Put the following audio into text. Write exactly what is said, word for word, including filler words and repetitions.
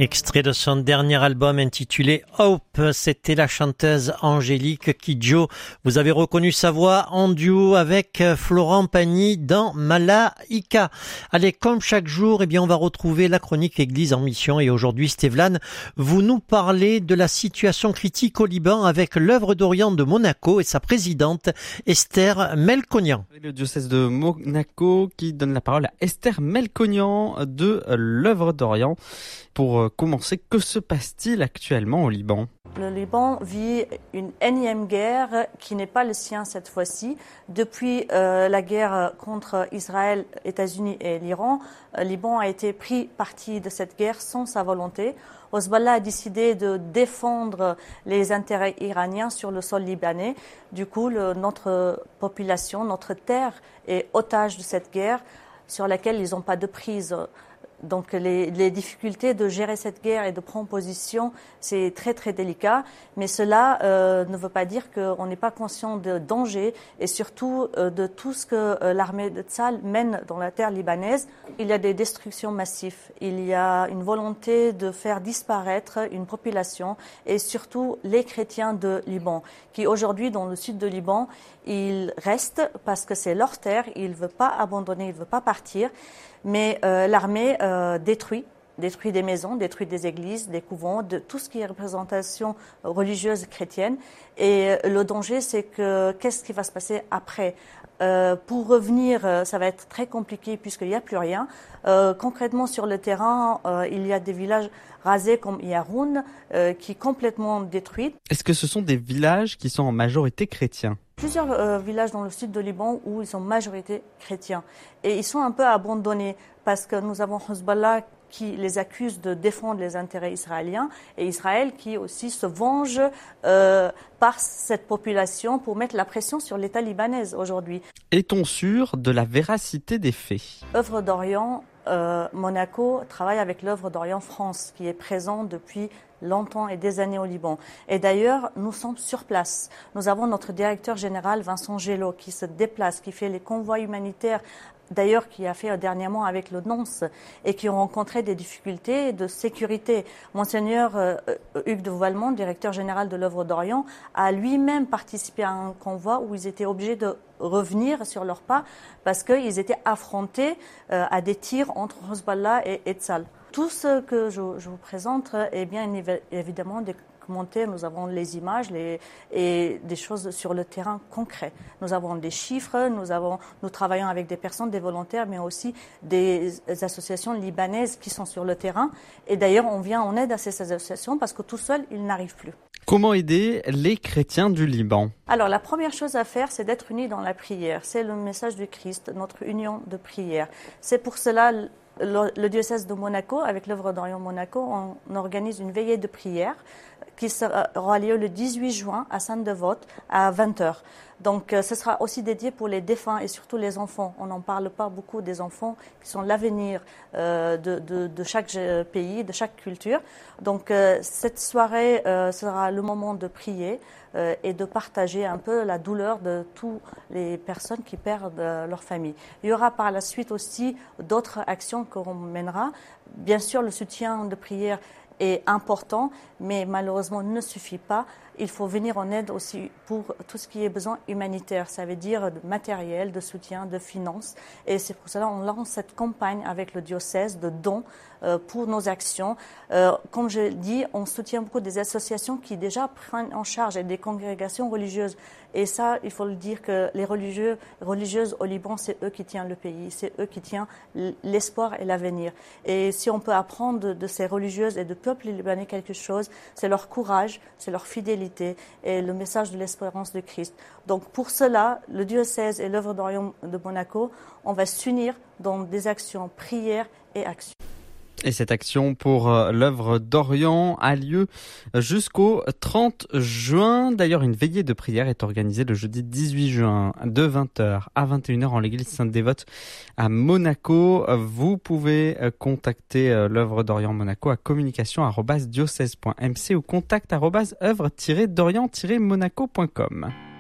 Extrait de son dernier album intitulé Hope, c'était la chanteuse Angélique Kidjo. Vous avez reconnu sa voix en duo avec Florent Pagny dans Malaika. Allez, comme chaque jour, eh bien, on va retrouver la chronique Église en mission. Et aujourd'hui, Stéphane, vous nous parlez de la situation critique au Liban avec l'œuvre d'Orient de Monaco et sa présidente Esther Melkonian. Le diocèse de Monaco qui donne la parole à Esther Melkonian de l'œuvre d'Orient. Pour commencer, que se passe-t-il actuellement au Liban ? Le Liban vit une énième guerre qui n'est pas le sien cette fois-ci. Depuis euh, la guerre contre Israël, États-Unis et l'Iran, le Liban a été pris parti de cette guerre sans sa volonté. Hezbollah a décidé de défendre les intérêts iraniens sur le sol libanais. Du coup, le, notre population, notre terre est otage de cette guerre sur laquelle ils n'ont pas de prise. Donc les, les difficultés de gérer cette guerre et de prendre position, c'est très très délicat. Mais cela euh, ne veut pas dire qu'on n'est pas conscient de danger et surtout euh, de tout ce que euh, l'armée de Tzal mène dans la terre libanaise. Il y a des destructions massives, il y a une volonté de faire disparaître une population et surtout les chrétiens de Liban, qui aujourd'hui dans le sud de Liban, ils restent parce que c'est leur terre, ils ne veulent pas abandonner, ils ne veulent pas partir. Mais euh, l'armée euh, détruit, détruit des maisons, détruit des églises, des couvents, de tout ce qui est représentation religieuse chrétienne. Et le danger, c'est que qu'est-ce qui va se passer après ? Euh, pour revenir, ça va être très compliqué puisqu'il n'y a plus rien. Euh, concrètement, sur le terrain, euh, il y a des villages rasés comme Yaroun euh, qui est complètement détruit. Est-ce que ce sont des villages qui sont en majorité chrétiens ? Plusieurs euh, villages dans le sud de Liban où ils sont majorité chrétiens. Et ils sont un peu abandonnés parce que nous avons Hezbollah qui les accuse de défendre les intérêts israéliens et Israël qui aussi se venge euh, par cette population pour mettre la pression sur l'État libanais aujourd'hui. Est-on sûr de la véracité des faits ? Œuvre d'Orient, euh, Monaco travaille avec l'œuvre d'Orient France qui est présent depuis longtemps et des années au Liban. Et d'ailleurs, nous sommes sur place. Nous avons notre directeur général Vincent Gelot qui se déplace, qui fait les convois humanitaires, d'ailleurs qui a fait dernièrement avec le N O N S et qui ont rencontré des difficultés de sécurité. Monseigneur euh, Hugues de Valmont, directeur général de l'œuvre d'Orient, a lui-même participé à un convoi où ils étaient obligés de revenir sur leurs pas parce qu'ils étaient affrontés euh, à des tirs entre Hezbollah et Tzal. Tout ce que je, je vous présente est bien évidemment des commentaires. Nous avons les images les, et des choses sur le terrain concret. Nous avons des chiffres, nous, avons, nous travaillons avec des personnes, des volontaires, mais aussi des associations libanaises qui sont sur le terrain. Et d'ailleurs, on vient en aide à ces associations parce que tout seul, ils n'arrivent plus. Comment aider les chrétiens du Liban ? Alors, la première chose à faire, c'est d'être unis dans la prière. C'est le message du Christ, notre union de prière. C'est pour cela le, le diocèse de Monaco, avec l'œuvre d'Orient Monaco, on, on organise une veillée de prière qui aura lieu le dix-huit juin à Sainte-Devote à vingt heures. Donc, ce sera aussi dédié pour les défunts et surtout les enfants. On n'en parle pas beaucoup des enfants qui sont l'avenir euh, de, de, de chaque pays, de chaque culture. Donc, euh, cette soirée euh, sera le moment de prier euh, et de partager un peu la douleur de toutes les personnes qui perdent euh, leur famille. Il y aura par la suite aussi d'autres actions qu'on mènera. Bien sûr, le soutien de prière est important, mais malheureusement ne suffit pas. Il faut venir en aide aussi pour tout ce qui est besoin humanitaire. Ça veut dire de matériel, de soutien, de finances. Et c'est pour cela qu'on lance cette campagne avec le diocèse de dons euh, pour nos actions. Euh, comme je l'ai dit, on soutient beaucoup des associations qui déjà prennent en charge et des congrégations religieuses. Et ça, il faut le dire que les religieux, religieuses au Liban, c'est eux qui tiennent le pays, c'est eux qui tiennent l'espoir et l'avenir. Et si on peut apprendre de, de ces religieuses et de peuple libanais quelque chose, c'est leur courage, c'est leur fidélité et le message de l'espérance de Christ. Donc pour cela, le diocèse et l'œuvre d'Orient de Monaco, on va s'unir dans des actions, prières et actions. Et cette action pour l'œuvre d'Orient a lieu jusqu'au trente juin. D'ailleurs, une veillée de prière est organisée le jeudi dix-huit juin de vingt heures à vingt et une heures en l'église Sainte-Dévote à Monaco. Vous pouvez contacter l'œuvre d'Orient Monaco à communication arobase diocèse point m c ou contact arobase œuvre tiret d'orient tiret monaco point com.